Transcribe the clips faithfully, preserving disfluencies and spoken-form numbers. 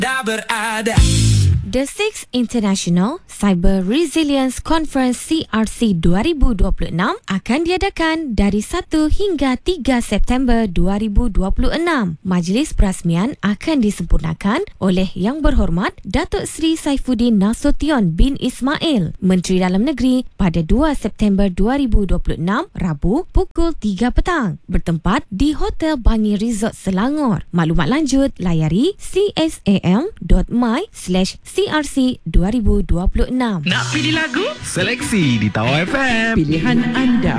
dah berada. The Sixth International Cyber Resilience Conference C R C dua ribu dua puluh enam akan diadakan dari satu hingga tiga September dua ribu dua puluh enam. Majlis perasmian akan disempurnakan oleh Yang Berhormat Datuk Seri Saifuddin Nasution bin Ismail, Menteri Dalam Negeri, pada dua September dua ribu dua puluh enam, Rabu, pukul tiga petang, bertempat di Hotel Bangi Resort Selangor. Maklumat lanjut layari csam dot my slash C R C dua ribu dua puluh enam. Nak pilih lagu? Seleksi di Tawar F M. Pilihan anda.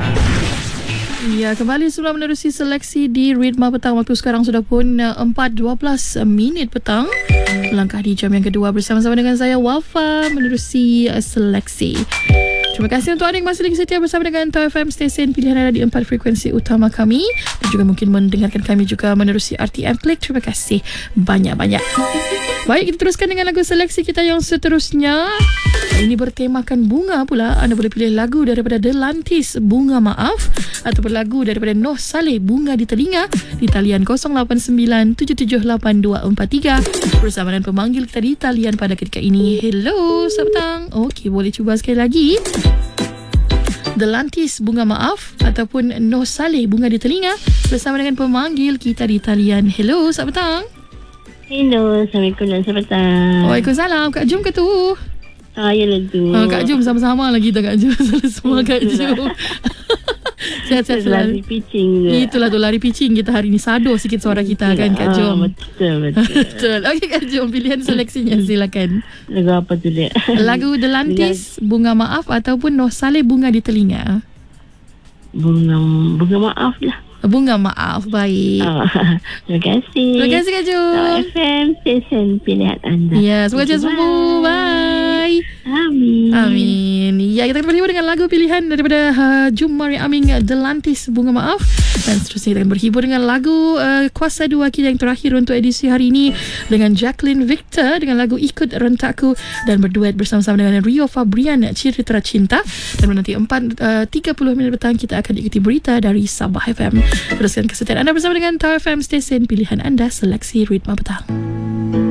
Ya, kembali sebelum menerusi seleksi di Ritma Petang. Waktu sekarang sudah pun uh, empat dua belas minit petang. Langkah di jam yang kedua bersama-sama dengan saya Wafa menerusi uh, seleksi. Terima kasih untuk anda yang masih lagi setia bersama dengan T A W F M, stesen pilihan anda di empat frekuensi utama kami, dan juga mungkin mendengarkan kami juga menerusi R T M Klik. Terima kasih banyak-banyak. Baik, kita teruskan dengan lagu seleksi kita yang seterusnya. Ini bertemakan bunga pula. Anda boleh pilih lagu daripada The Lantis, Bunga Maaf, ataupun lagu daripada Noh Saleh, Bunga di Telinga, di talian kosong lapan sembilan tujuh tujuh lapan dua empat tiga bersama dengan pemanggil kita di talian pada ketika ini. Hello, selamat petang. Okey, boleh cuba sekali lagi. The Lantis, Bunga Maaf, ataupun Noh Saleh, Bunga di Telinga, bersama dengan pemanggil kita di talian. Hello, selamat petang. Hello, Assalamualaikum dan selamat petang. Waalaikumsalam. Kak Jom ke tu? Saya lah tu. Oh, Kak Jom sama-sama lagi kita Kak Jom. Semua Kak Jom. Sihat-sihat Lari selalu. pitching je. Itulah tu, lari pitching kita hari ni. Sado sikit suara kita kan Kak Jom. Betul, betul. Betul. Okey Kak Jom, pilihan seleksinya silakan. Lagu apa tu dia? Lagu The Lantis, Bunga Maaf, ataupun Noh Saleh, Bunga di Telinga. Bunga, bunga maaf lah. Bunga Maaf, baik. Oh, terima kasih. Terima kasih Kak Jom. Tawar F M, stesen pilihan anda. Ya, semoga cepat sembuh. Bye. Amin. Amin. Ya, kita akan berhibur dengan lagu pilihan daripada uh, Jum Mari Amin, The Lantis, Bunga Maaf. Dan seterusnya kita akan berhibur dengan lagu uh, Kuasa Dua kita yang terakhir untuk edisi hari ini, dengan Jacqueline Victor dengan lagu Ikut Rentakku, dan berduet bersama-sama dengan Rio Fabrian, Cerita Cinta. Dan nanti empat tiga puluh minit petang kita akan ikuti berita dari Sabah F M. Teruskan kesetiaan anda bersama dengan T A W F M, stesen pilihan anda, seleksi Ritma Petang.